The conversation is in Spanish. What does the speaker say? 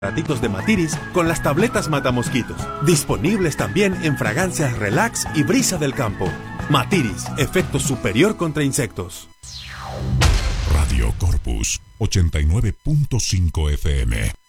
Ratitos de Matiris con las tabletas matamosquitos. Disponibles también en fragancias Relax y Brisa del Campo. Matiris, efecto superior contra insectos. Radio Corpus 89.5 FM.